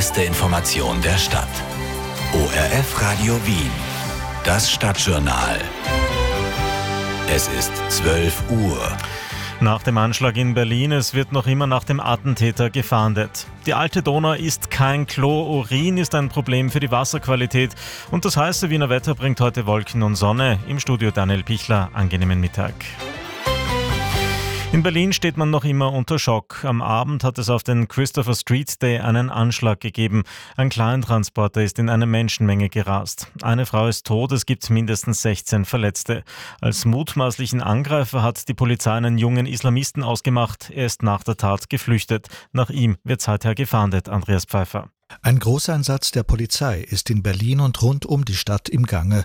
beste Information der Stadt. ORF Radio Wien. Das Stadtjournal. Es ist 12 Uhr. Nach dem Anschlag in Berlin, es wird noch immer nach dem Attentäter gefahndet. Die alte Donau ist kein Klo, Urin ist ein Problem für die Wasserqualität. Und das heiße Wiener Wetter bringt heute Wolken und Sonne. Im Studio Daniel Pichler, angenehmen Mittag. In Berlin steht man noch immer unter Schock. Am Abend hat es auf den Christopher Street Day einen Anschlag gegeben. Ein Kleintransporter ist in eine Menschenmenge gerast. Eine Frau ist tot, es gibt mindestens 16 Verletzte. Als mutmaßlichen Angreifer hat die Polizei einen jungen Islamisten ausgemacht. Er ist nach der Tat geflüchtet. Nach ihm wird seither gefahndet, Andreas Pfeiffer. Ein Großeinsatz der Polizei ist in Berlin und rund um die Stadt im Gange.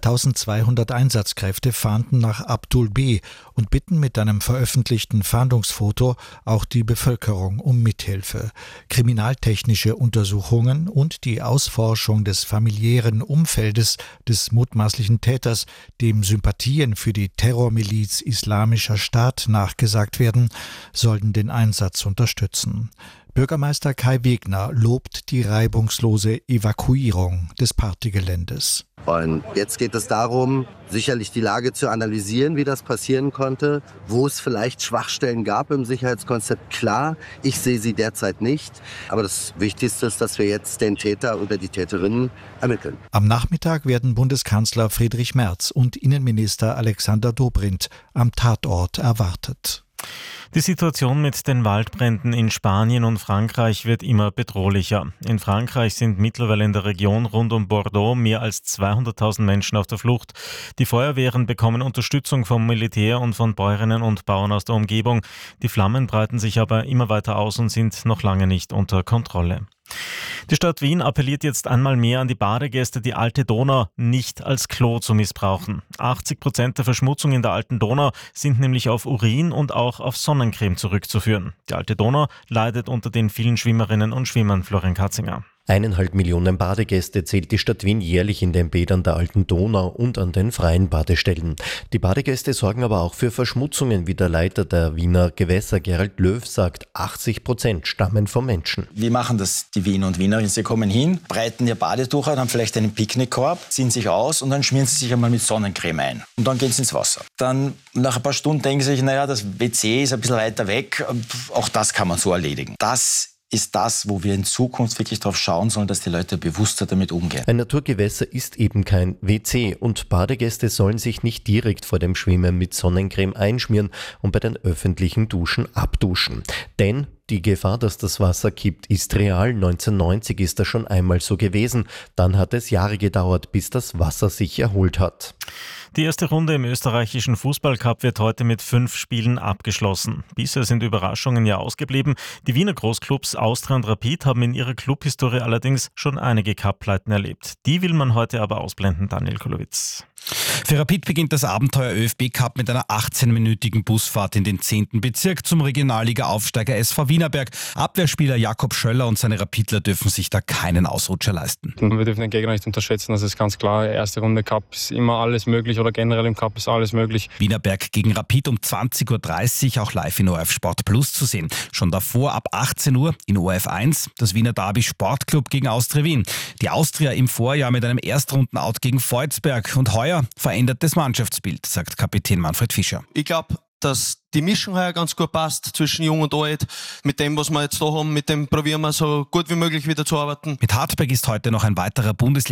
2200 Einsatzkräfte fahnden nach Abdul B. und bitten mit einem veröffentlichten Fahndungsfoto auch die Bevölkerung um Mithilfe. Kriminaltechnische Untersuchungen und die Ausforschung des familiären Umfeldes des mutmaßlichen Täters, dem Sympathien für die Terrormiliz Islamischer Staat nachgesagt werden, sollten den Einsatz unterstützen. Bürgermeister Kai Wegner lobt die reibungslose Evakuierung des Partygeländes. Und jetzt geht es darum, sicherlich die Lage zu analysieren, wie das passieren konnte, wo es vielleicht Schwachstellen gab im Sicherheitskonzept. Klar, ich sehe sie derzeit nicht. Aber das Wichtigste ist, dass wir jetzt den Täter oder die Täterinnen ermitteln. Am Nachmittag werden Bundeskanzler Friedrich Merz und Innenminister Alexander Dobrindt am Tatort erwartet. Die Situation mit den Waldbränden in Spanien und Frankreich wird immer bedrohlicher. In Frankreich sind mittlerweile in der Region rund um Bordeaux mehr als 200.000 Menschen auf der Flucht. Die Feuerwehren bekommen Unterstützung vom Militär und von Bäuerinnen und Bauern aus der Umgebung. Die Flammen breiten sich aber immer weiter aus und sind noch lange nicht unter Kontrolle. Die Stadt Wien appelliert jetzt einmal mehr an die Badegäste, die alte Donau nicht als Klo zu missbrauchen. 80% der Verschmutzung in der alten Donau sind nämlich auf Urin und auch auf Sonnencreme zurückzuführen. Die alte Donau leidet unter den vielen Schwimmerinnen und Schwimmern, Florian Katzinger. 1,5 Millionen Badegäste zählt die Stadt Wien jährlich in den Bädern der alten Donau und an den freien Badestellen. Die Badegäste sorgen aber auch für Verschmutzungen, wie der Leiter der Wiener Gewässer Gerald Löw sagt. 80% stammen vom Menschen. Wie machen das die Wiener und Wienerinnen? Sie kommen hin, breiten ihr Badetuch an, haben vielleicht einen Picknickkorb, ziehen sich aus und dann schmieren sie sich einmal mit Sonnencreme ein. Und dann gehen sie ins Wasser. Dann nach ein paar Stunden denken sie sich, naja, das WC ist ein bisschen weiter weg. Auch das kann man so erledigen. Das ist das, wo wir in Zukunft wirklich darauf schauen sollen, dass die Leute bewusster damit umgehen. Ein Naturgewässer ist eben kein WC und Badegäste sollen sich nicht direkt vor dem Schwimmen mit Sonnencreme einschmieren und bei den öffentlichen Duschen abduschen. Denn die Gefahr, dass das Wasser kippt, ist real. 1990 ist das schon einmal so gewesen. Dann hat es Jahre gedauert, bis das Wasser sich erholt hat. Die erste Runde im österreichischen Fußballcup wird heute mit 5 Spielen abgeschlossen. Bisher sind Überraschungen ja ausgeblieben. Die Wiener Großclubs Austria und Rapid haben in ihrer Clubhistorie allerdings schon einige Cup-Pleiten erlebt. Die will man heute aber ausblenden, Daniel Kulowitz. Für Rapid beginnt das Abenteuer ÖFB-Cup mit einer 18-minütigen Busfahrt in den 10. Bezirk zum Regionalliga-Aufsteiger SV Wienerberg. Abwehrspieler Jakob Schöller und seine Rapidler dürfen sich da keinen Ausrutscher leisten. Wir dürfen den Gegner nicht unterschätzen, das ist ganz klar. Erste Runde Cup ist immer alles möglich oder generell im Cup ist alles möglich. Wienerberg gegen Rapid um 20.30 Uhr, auch live in ORF Sport Plus zu sehen. Schon davor ab 18 Uhr in ORF 1 das Wiener Derby Sportclub gegen Austria Wien. Die Austria im Vorjahr mit einem Erstrunden-Out gegen Volzberg und heuer verändert das Mannschaftsbild, sagt Kapitän Manfred Fischer. Ich glaube, dass die Mischung heuer ganz gut passt zwischen Jung und Alt. Mit dem, was wir jetzt da haben, mit dem probieren wir so gut wie möglich wieder zu arbeiten. Mit Hartberg ist heute noch ein weiterer Bundesliga